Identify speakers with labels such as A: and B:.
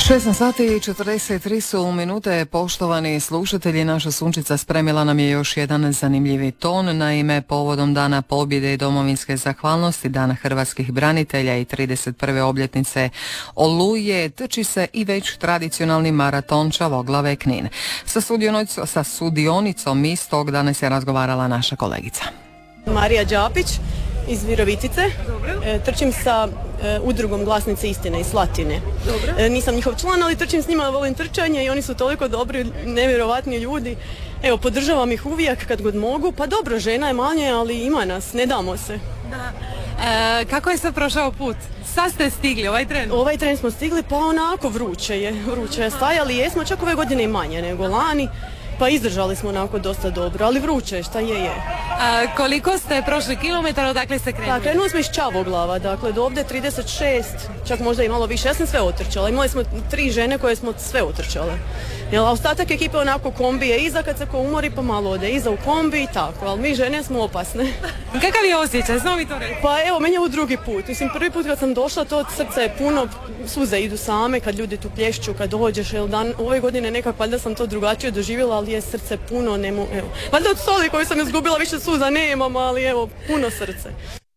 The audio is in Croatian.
A: 16 sati i 43 su minute, poštovani slušatelji. Naša Sunčica spremila nam je još jedan zanimljivi ton. Naime, povodom Dana pobjede i domovinske zahvalnosti, Dana hrvatskih branitelja i 31. obljetnice Oluje, trči se i već tradicionalni maraton Čavoglave Knin. Sa sudionicom istog danas je razgovarala naša kolegica
B: Marija Đapić iz Virovitice. Trčim sa udrugom Glasnice istine iz Slatine. Nisam njihov član, ali trčim s njima, volim trčanje i oni su toliko dobri, nevjerovatni ljudi. Evo, podržavam ih uvijek kad god mogu. Pa dobro, žena je manje, ali ima nas, ne damo se.
C: Da. Kako je sad prošao put? Sad ste stigli, ovaj tren?
B: Ovaj tren smo stigli, pa onako vruće je stajali, jesmo čak ove godine i manje nego lani. Pa izdržali smo onako dosta dobro, ali vruće je, šta je.
C: Koliko ste prošli kilometara, odakle ste krenuli?
B: Krenuli smo iz Čavoglava, dakle do ovdje 36, čak možda i malo više. Ja sam sve otrčala, imali smo 3 žene koje smo sve otrčale. A ostatak ekipe onako kombije, iza kad se ko umori pa malo ode, iza u kombi i tako, ali mi žene smo opasne.
C: Kakav je osjećaj, znao mi to reći?
B: Pa evo, meni je ovo drugi put, mislim prvi put kad sam došla to srce je puno, suze idu same kad ljudi tu plješću, kad dođeš, ove godine nekako valjda sam to drugačije doživjela, ali je srce puno, valjda od soli koju sam izgubila više suza nemam, ali evo, puno srce.